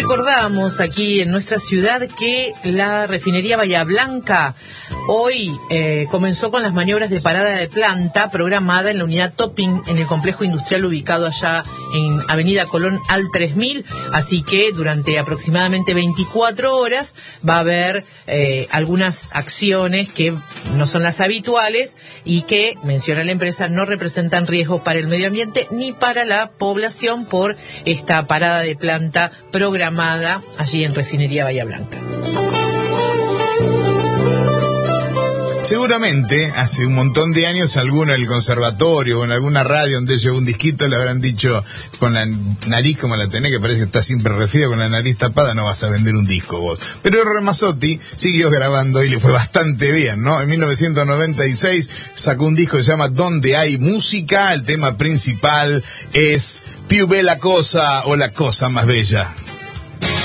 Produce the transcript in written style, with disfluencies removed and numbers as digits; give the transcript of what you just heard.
recordamos aquí en nuestra ciudad que la refinería Bahía Blanca hoy comenzó con las maniobras de parada de planta programada en la unidad Topping en el complejo industrial ubicado allá en Avenida Colón al 3000, así que durante aproximadamente 24 horas va a haber algunas acciones que no son las habituales y que, menciona la empresa, no representan riesgo para el medio ambiente ni para la población por esta parada de planta programada allí en Refinería Bahía Blanca. Seguramente, hace un montón de años, alguno en el conservatorio o en alguna radio donde llevó un disquito le habrán dicho, con la nariz como la tenés, que parece que está siempre refrido, con la nariz tapada no vas a vender un disco vos. Pero Ramazzotti siguió grabando y le fue bastante bien, ¿no? En 1996 sacó un disco que se llama Donde hay música. El tema principal es Più bella cosa o la cosa más bella.